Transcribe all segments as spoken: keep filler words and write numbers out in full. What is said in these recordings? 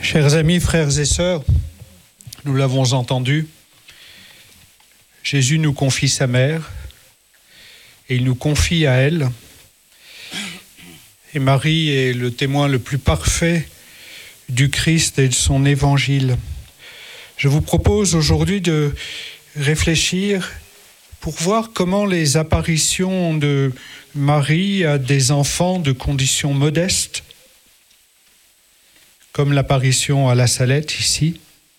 Chers amis, frères et sœurs, nous l'avons entendu, Jésus nous confie sa mère et il nous confie à elle. Et Marie est le témoin le plus parfait du Christ et de son évangile. Je vous propose aujourd'hui de réfléchir pour voir comment les apparitions de Marie à des enfants de conditions modestes, comme l'apparition à la Salette ici,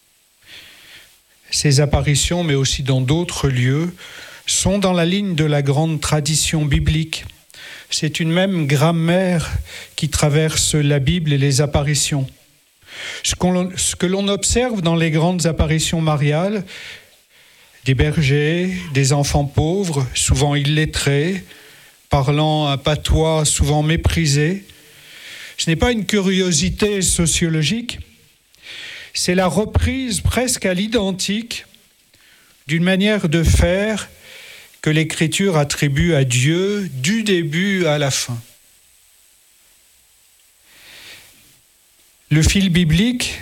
ces apparitions, mais aussi dans d'autres lieux, sont dans la ligne de la grande tradition biblique. C'est une même grammaire qui traverse la Bible et les apparitions. Ce, qu'on, ce que l'on observe dans les grandes apparitions mariales, des bergers, des enfants pauvres, souvent illettrés, parlant un patois souvent méprisé, ce n'est pas une curiosité sociologique, c'est la reprise presque à l'identique d'une manière de faire que l'Écriture attribue à Dieu du début à la fin. Le fil biblique,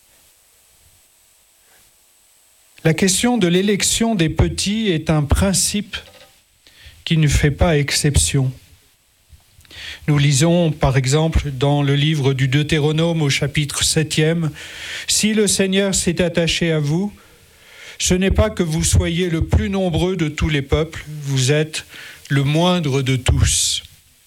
la question de l'élection des petits est un principe qui ne fait pas exception. Nous lisons par exemple dans le livre du Deutéronome au chapitre septième, « Si le Seigneur s'est attaché à vous, ce n'est pas que vous soyez le plus nombreux de tous les peuples, vous êtes le moindre de tous. »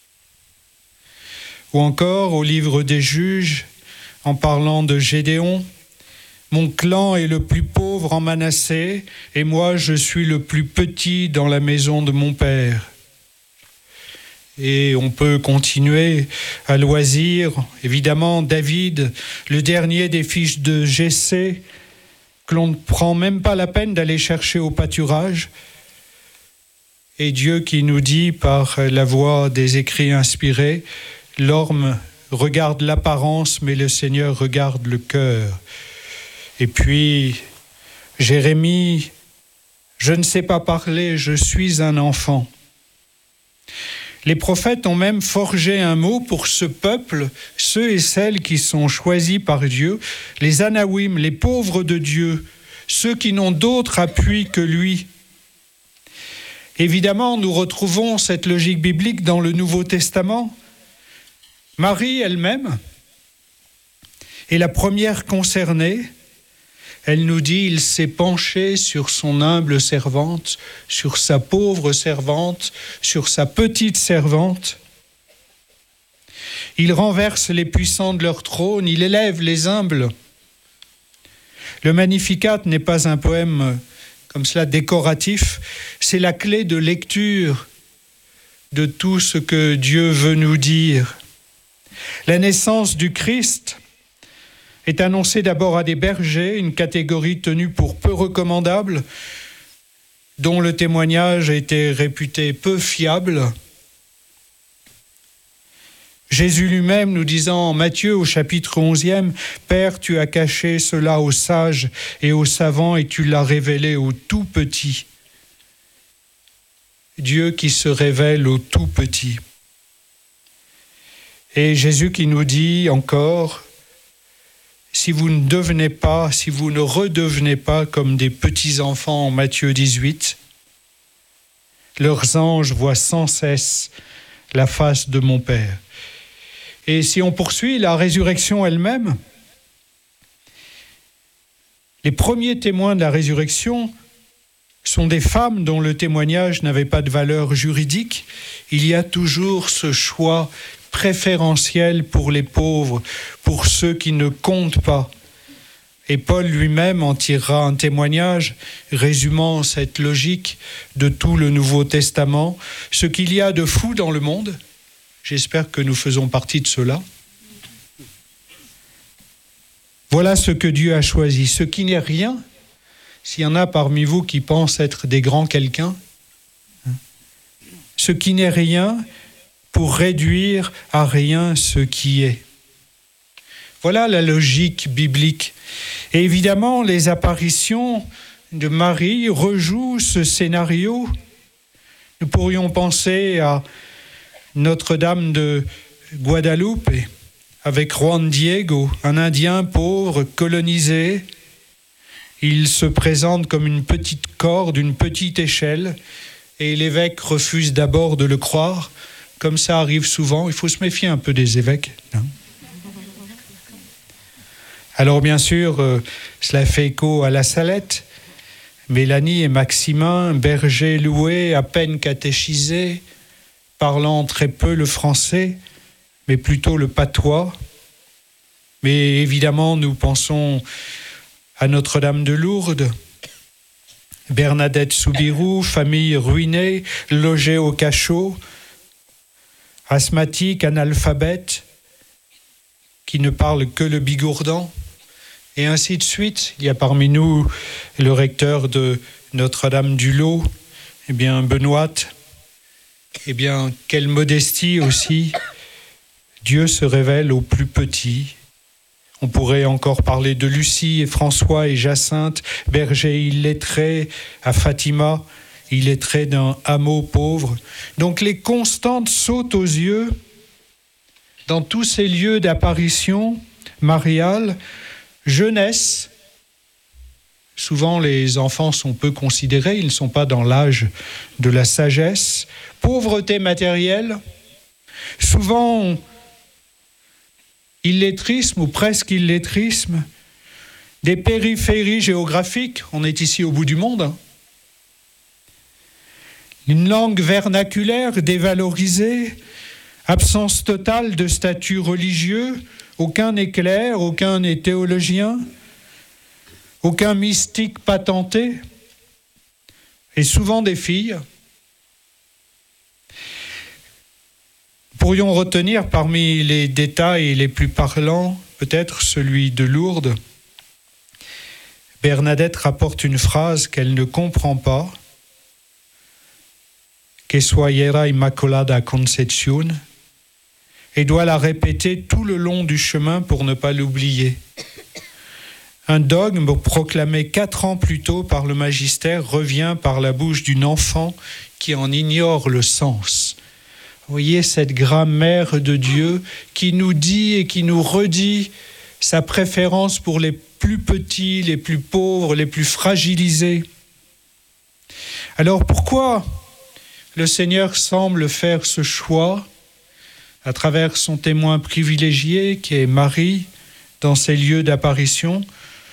Ou encore au livre des Juges, en parlant de Gédéon, « Mon clan est le plus pauvre en Manassé, et moi je suis le plus petit dans la maison de mon père. » Et on peut continuer à loisir. Évidemment, David, le dernier des fils de Jessé, que l'on ne prend même pas la peine d'aller chercher au pâturage. Et Dieu qui nous dit par la voix des écrits inspirés, « L'homme regarde l'apparence, mais le Seigneur regarde le cœur. » Et puis, Jérémie, « Je ne sais pas parler, je suis un enfant. » Les prophètes ont même forgé un mot pour ce peuple, ceux et celles qui sont choisis par Dieu, les Anawim, les pauvres de Dieu, ceux qui n'ont d'autre appui que lui. Évidemment, nous retrouvons cette logique biblique dans le Nouveau Testament. Marie elle-même est la première concernée. Elle nous dit, il s'est penché sur son humble servante, sur sa pauvre servante, sur sa petite servante. Il renverse les puissants de leur trône, il élève les humbles. Le Magnificat n'est pas un poème comme cela décoratif, c'est la clé de lecture de tout ce que Dieu veut nous dire. La naissance du Christ est annoncé d'abord à des bergers, une catégorie tenue pour peu recommandable, dont le témoignage a été réputé peu fiable. Jésus lui-même nous disant en Matthieu au chapitre onzième, « Père, tu as caché cela aux sages et aux savants et tu l'as révélé aux tout petits. » Dieu qui se révèle aux tout petits. Et Jésus qui nous dit encore, si vous ne devenez pas, si vous ne redevenez pas comme des petits-enfants en Matthieu dix-huit, leurs anges voient sans cesse la face de mon Père. Et si on poursuit la résurrection elle-même, les premiers témoins de la résurrection sont des femmes dont le témoignage n'avait pas de valeur juridique. Il y a toujours ce choix préférentiel pour les pauvres, pour ceux qui ne comptent pas. Et Paul lui-même en tirera un témoignage, résumant cette logique de tout le Nouveau Testament. Ce qu'il y a de fou dans le monde, j'espère que nous faisons partie de cela. Voilà ce que Dieu a choisi, ce qui n'est rien. S'il y en a parmi vous qui pensent être des grands quelqu'un, ce qui n'est rien pour réduire à rien ce qui est. Voilà la logique biblique. Et évidemment, les apparitions de Marie rejouent ce scénario. Nous pourrions penser à Notre-Dame de Guadeloupe, avec Juan Diego, un Indien pauvre, colonisé. Il se présente comme une petite corde, une petite échelle, et l'évêque refuse d'abord de le croire. Comme ça arrive souvent, il faut se méfier un peu des évêques. Hein. Alors bien sûr, euh, cela fait écho à la Salette. Mélanie et Maximin, bergers loués, à peine catéchisés, parlant très peu le français, mais plutôt le patois. Mais évidemment, nous pensons à Notre-Dame de Lourdes, Bernadette Soubirous, famille ruinée, logée au cachot, asthmatique, analphabète, qui ne parle que le bigourdan, et ainsi de suite. Il y a parmi nous le recteur de Notre-Dame du Lot, eh bien Benoît, eh bien quelle modestie aussi. Dieu se révèle aux plus petits. On pourrait encore parler de Lucie et François et Jacinthe, bergers illettrés, à Fatima, illettrés d'un hameau pauvre. Donc les constantes sautent aux yeux dans tous ces lieux d'apparition mariale, jeunesse. Souvent les enfants sont peu considérés, ils ne sont pas dans l'âge de la sagesse. Pauvreté matérielle, souvent illettrisme ou presque illettrisme, des périphéries géographiques, on est ici au bout du monde, hein. Une langue vernaculaire dévalorisée, absence totale de statut religieux, aucun n'est clerc, aucun n'est théologien, aucun mystique patenté, et souvent des filles. Pourrions retenir parmi les détails les plus parlants, peut-être celui de Lourdes. Bernadette rapporte une phrase qu'elle ne comprend pas. Que soyera Immaculada Concepción, et doit la répéter tout le long du chemin pour ne pas l'oublier. Un dogme proclamé quatre ans plus tôt par le magistère revient par la bouche d'une enfant qui en ignore le sens. Vous voyez cette grammaire de Dieu qui nous dit et qui nous redit sa préférence pour les plus petits, les plus pauvres, les plus fragilisés. Alors pourquoi le Seigneur semble faire ce choix à travers son témoin privilégié qui est Marie dans ces lieux d'apparition?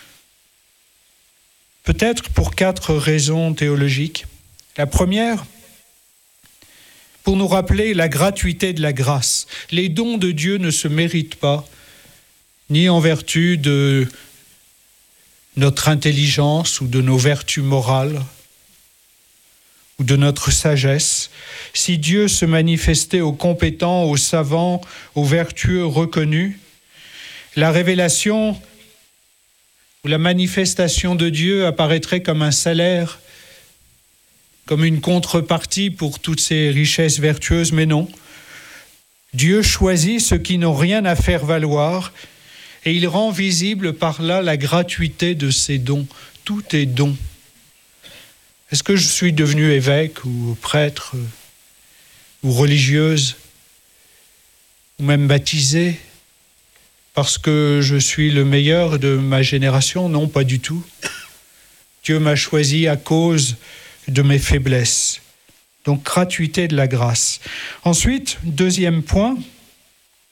Peut-être pour quatre raisons théologiques. La première, pour nous rappeler la gratuité de la grâce. Les dons de Dieu ne se méritent pas, ni en vertu de notre intelligence ou de nos vertus morales, ou de notre sagesse. Si Dieu se manifestait aux compétents, aux savants, aux vertueux reconnus, la révélation ou la manifestation de Dieu apparaîtrait comme un salaire, comme une contrepartie pour toutes ces richesses vertueuses, mais non. Dieu choisit ceux qui n'ont rien à faire valoir et il rend visible par là la gratuité de ses dons. Tout est don. Est-ce que je suis devenu évêque ou prêtre ou religieuse ou même baptisé parce que je suis le meilleur de ma génération? Non, pas du tout. Dieu m'a choisi à cause de mes faiblesses. Donc, gratuité de la grâce. Ensuite, deuxième point,